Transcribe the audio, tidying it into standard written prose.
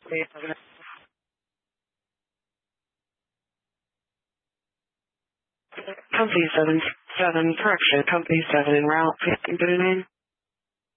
Company 7, correction, Company 7 en route, 15 to the name.